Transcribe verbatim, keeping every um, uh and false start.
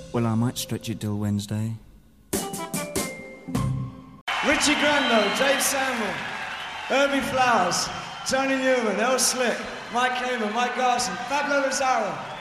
Well, I might stretch it till Wednesday. Richie Grando, Dave Samuel, Herbie Flowers, Tony Newman, El Slick, Mike Kamen, Mike Garson, Pablo Rosario.